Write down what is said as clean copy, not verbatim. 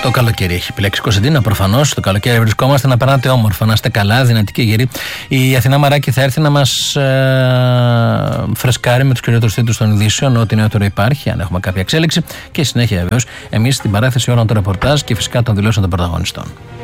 Το καλοκαίρι έχει επιλέξει Κωνσταντίνα, προφανώς. Το καλοκαίρι βρισκόμαστε, να περνάτε όμορφα, να είστε καλά, δυνατοί και γεροί. Η Αθηνά Μαράκη θα έρθει να μας φρεσκάρει με τους κυριότερους τίτλους των ειδήσεων, ό,τι νεότερο υπάρχει, αν έχουμε κάποια εξέλιξη. Και συνέχεια βεβαίως εμείς στην παράθεση όλων των ρεπορτάζ και φυσικά των δηλώσεων των πρωταγωνιστών.